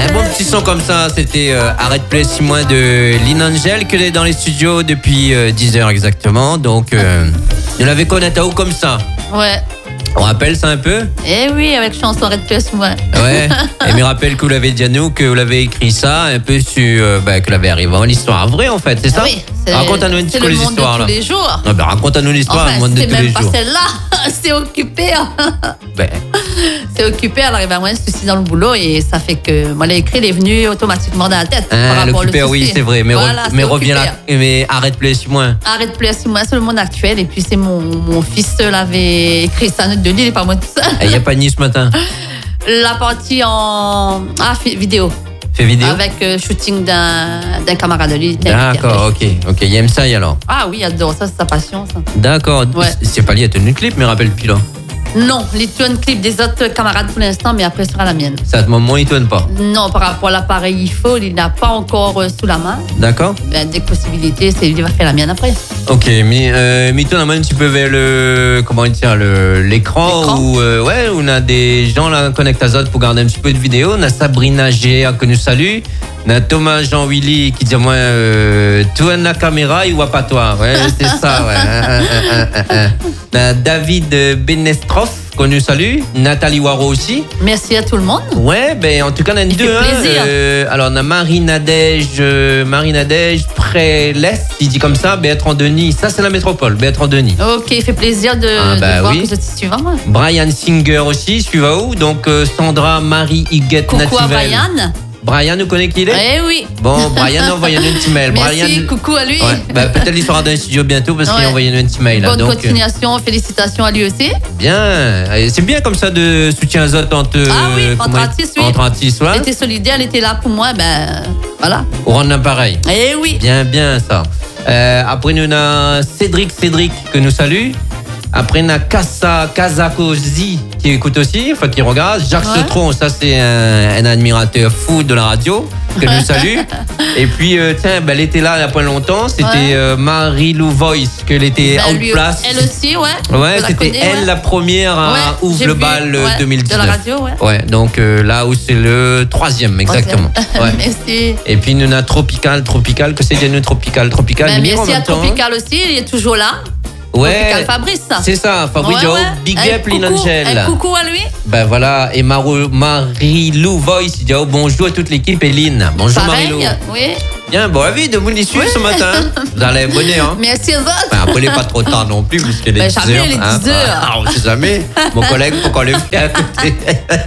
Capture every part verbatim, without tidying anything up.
Un bon petit son comme ça, c'était euh, Arrête Play six mois de Lynn Angel, que est dans les studios depuis euh, dix heures exactement. Donc, euh, nous l'avez connaître à où comme ça? Ouais. On rappelle ça un peu? Eh oui, avec chanson Arrête Play six mois. Ouais. Et me rappelle que vous l'avez dit à nous, que vous l'avez écrit ça un peu sur, euh, bah, que vous l'avez arrivé en histoire vraie en fait, c'est ça? Ah oui. Raconte-nous un petit peu les histoires là. C'est le monde de tous les jours. Ah, bah, raconte-nous l'histoire, Enfin, le monde de c'est tous les même pas jours. celle-là, c'est occupé. Ben, C'est occupé, elle arrive à moins de soucis dans le boulot et ça fait que moi, l'écrit, elle est venue automatiquement dans la tête. par hein, rapport au l'occupé, souci. oui, c'est vrai. Mais, Voilà, re- c'est mais reviens occupé. là. Mais arrête Play six mois. Arrête Play six mois, c'est le monde actuel. Et puis, c'est mon, mon fils l'avait écrit ça de lui, il n'est pas moi tout ça. Il n'y a pas de nuit ce matin. La partie en ah, fi- vidéo. Fais vidéo. Avec euh, shooting d'un, d'un camarade de lui. D'accord, ok. Ok, il aime ça alors. Ah oui, il adore ça, c'est sa passion, ça. D'accord. Ouais. C'est pas lié à ton clip, mais rappelle plus là. Non, les tourne clip des autres camarades pour l'instant, mais après, ce sera la mienne. Ça, à ce moment, il tourne pas. Non, par rapport à l'appareil, il faut, il n'a pas encore euh, sous la main. D'accord. Ben, dès que possibilité, c'est lui qui va faire la mienne après. Ok, mais euh, mets-toi la main un petit peu vers le, comment dire, le, l'écran, L'écran. où, euh, ouais, où on a des gens là, connectent à Zod pour garder un petit peu de vidéo. On a Sabrina G A que nous salue. On a Thomas Jean Willy qui dit, moi, euh, tourne la caméra, il voit pas toi. Ouais, c'est ça, ouais. Hein, hein, hein, hein, hein. On a David Benestroff qu'on nous salue. Nathalie Waro aussi. Merci à tout le monde. Ouais, ben en tout cas, on a une Il deux. fait Hein, plaisir. euh, alors, on a Marie-Nadège, euh, Marie-Nadège, Préleste, il dit comme ça, Bertrand Denis. Ça, c'est la métropole, Bertrand Denis. Ok, il fait plaisir de, Ah, bah de voir oui. que je suis suivant, moi. Brian Singer aussi, suivant où? Donc, euh, Sandra Marie Huguette Coucou à Nativel. Brian. Brian, nous connaît qui il est? Eh oui. Bon, Brian, envoyez-nous un petit mail. Merci, Brian, coucou à lui. ouais, bah, peut-être il sera dans le studio bientôt parce qu'il Ouais. a envoyé un petit mail. là. Bonne Donc, euh, continuation, félicitations à lui aussi. bien. Et c'est bien comme ça de soutien à Zot entre, Ah oui, entre comment- artistes, oui. entre artistes, ouais. Elle était solidaire, elle était là pour moi, ben voilà. Au rang d'un pareil. Eh oui. Bien, bien ça. Euh, après, nous avons Cédric Cédric que nous salue. Après, on a Kassa Kazakozi qui écoute aussi, enfin qui regarde. Jacques Ouais. Cetron, ça c'est un, un admirateur fou de la radio que nous salue. Et puis, euh, tiens, ben, elle était là il n'y a pas longtemps. C'était Ouais. euh, Marie-Lou Voice, qu'elle était Ben, out lui- place. Elle aussi, ouais. Ouais, Je la c'était connais, elle ouais. la première à Ouais, ouvre j'ai le vu, bal euh, ouais, deux mille dix-neuf. de la radio, ouais. Ouais, donc euh, là où c'est le troisième, exactement. Ouais. Merci. Et puis nous on a Tropical, Tropical, que c'est Diane Tropical, Tropical. Ben, il est libre en merci à même temps, hein. Tropical aussi, il est toujours là. Ouais, Tropical Fabrice, ça. c'est ça, Fabrice Ouais, Diao, ouais. Big Un Up, Lynn coucou- Angel. Un coucou à lui. Ben voilà, et Maro- Marie-Lou Voice, il dit oh, bonjour à toute l'équipe et Lynn. Bonjour Pareil, Marie-Lou. oui. Bien, bon avis de vous les suivre ce matin. Vous allez abonner, hein. Merci aux autres. Enfin, appelez pas trop tard non plus, parce qu'il est Ben, dix jamais heures. les hein. dix heures. Ah, on sait jamais. Mon collègue, faut qu'on le fait à côté.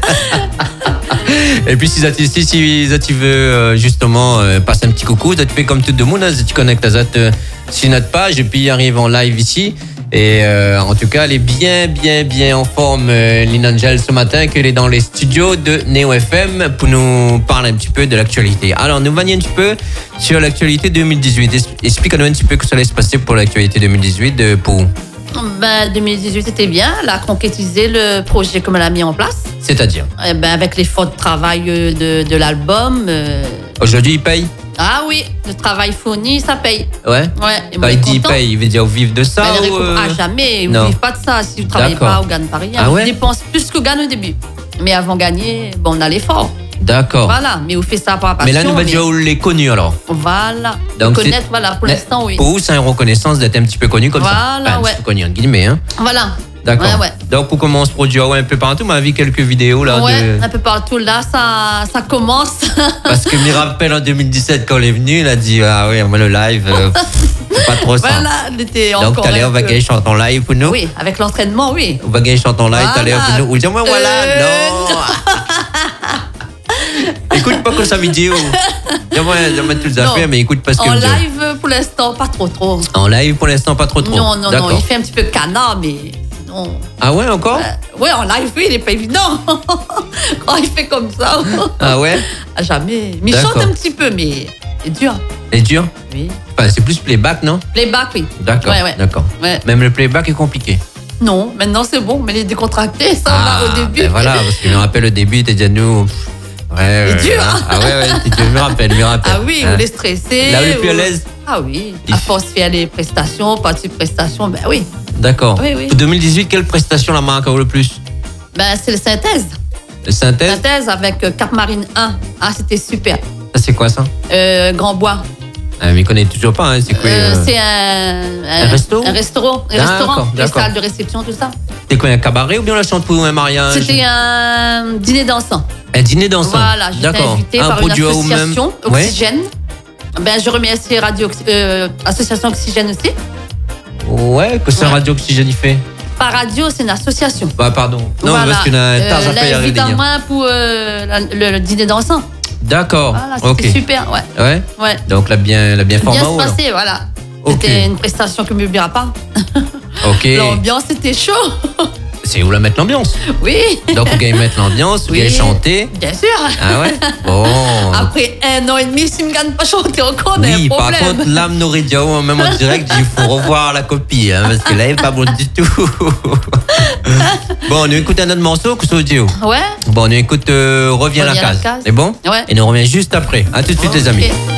Et puis, si tu si, si, si tu veux euh, justement euh, passer un petit coucou, tu fais comme tout le monde, hein, tu connectes à Zat euh, sur notre page et puis il arrive en live ici. Et euh, en tout cas, elle est bien, bien, bien en forme, euh, Lynn Angel, ce matin, qu'elle est dans les studios de Neo F M pour nous parler un petit peu de l'actualité. Alors, nous venons un petit peu sur l'actualité deux mille dix-huit. Es- Explique-nous un petit peu que ça allait se passer pour l'actualité deux mille dix-huit de pour. Ben, deux mille dix-huit, c'était bien. Elle a concrétisé le projet comme elle a mis en place. C'est-à-dire, Eh ben, avec l'effort de travail euh, de, de l'album. euh, aujourd'hui, il paye. Ah oui, le travail fourni, ça paye. Ouais. Ouais. Et Quand moi, il dit content. paye, il veut dire vivre de ça Ben, elle ou récupère- euh, Ah, jamais. Vous non. ne vivez pas de ça. Si vous ne travaillez D'accord. pas, vous ne gagnez pas rien. Ah ouais? Vous dépensez plus que vous gagnez au début. Mais avant de gagner, bon, on a l'effort. D'accord. Voilà. Mais vous faites ça par Oh. Mais passion. là, nous, va dire où les connus alors. Voilà. Donc, Connaître, c'est- voilà. Pour Mais l'instant, oui. Pour vous, c'est une reconnaissance d'être un petit peu connu comme ça. Voilà, Enfin, un ouais. petit peu connu, en guillemets. Hein. Voilà. D'accord. Ouais, ouais. Donc, pour comment on se produit ouais, un peu partout, on a vu quelques vidéos là. Ouais, de... un peu partout. Là, ça, ça commence. Parce que me rappelle en deux mille dix-sept, quand elle est venue, elle a dit ah oui, moi le live, euh, c'est pas trop ça. Voilà, elle était Donc, encore. tout à l'heure, on un va peu- gagner chanter en live pour nous. Oui, avec l'entraînement, oui. On va gagner chanter en live tout à l'heure pour Voilà. nous. Ou dire moi voilà, Euh, non. Écoute pas que sa vidéo. Dis-moi, dis-moi toutes les Non. affaires, mais écoute pas ce que En vous dites. live, pour l'instant, pas trop, trop. En live, pour l'instant, pas trop trop. Non, non, non. D'accord. Il fait un petit peu canard, mais non. Ah ouais, encore Euh, ouais, en live, oui, il n'est pas évident. Quand il fait comme ça, Ah ouais à jamais. Mais il chante D'accord. un petit peu, mais c'est dur. C'est dur. Oui. Enfin, c'est plus playback, non Playback, oui. D'accord. Ouais, ouais. D'accord. Ouais. Même le playback est compliqué. Non, maintenant c'est bon, mais les décontractés, ça, on l'a au début. Ben voilà, parce que je me rappelle au début, t'es déjà nous. pff, Ouais, C'est ouais, dur, hein. hein. Ah ouais, ouais, c'est dur, je me rappelle, je me rappelle. Ah oui, Hein. vous les stressez. Là où il est plus à ou- l'aise Ah oui. Il- À force de faire les prestations, partie de prestations, ben oui. D'accord. Oui, oui. Pour deux mille dix-huit, quelle prestation la marque a le plus Ben c'est la synthèse. Synthèse. Synthèse avec euh, Cap Marine un. Ah, c'était super. Ça, c'est quoi ça? Euh, Grand Bois. Ah, mais il connaît toujours pas, hein. C'est quoi? Euh, euh, C'est un, Un resto? Un restaurant. Un D'accord, restaurant. Les d'accord. salles de réception, tout ça. C'était quoi, un cabaret ou bien la chante pour un mariage? C'était un dîner dansant. Un dîner dansant. Voilà, j'étais D'accord. invitée Un par une produit à vous-même. association Ouais. Oxygène. Ben, je remercie Radio euh, Association Oxygène aussi. Ouais, que c'est un Ouais. radio oxygène il fait. Pas radio, c'est une association. Bah, pardon. Non, Voilà. parce qu'il y a un tas Euh, à là, faire à dire. évidemment, pour euh, la- le, le dîner dansant. D'accord. Voilà, c'était Ok. super, ouais. Ouais. ouais. Donc, la bien, la bien Bien format se haut, alors. passer, voilà. Ok. C'était une prestation que je m'oublierai pas. Ok. L'ambiance était chaud. C'est où la mettre l'ambiance. Oui, Donc, vous allez mettre l'ambiance, vous Oui. allez chanter. bien sûr. Ah ouais? Bon. Après un an et demi, si je ne gagne pas chanter encore, on a Oui, un par problème. contre, l'âme nourrit Diao, même en direct, il faut revoir la copie, hein, parce que là, elle est pas bonne du tout. Bon, on écoute un autre morceau, que c'est Dio. Ouais. Bon, on écoute euh, Reviens à la Reviens à la case. case. C'est bon? Ouais. Et nous on revient juste après. À tout de suite, les amis. Ok.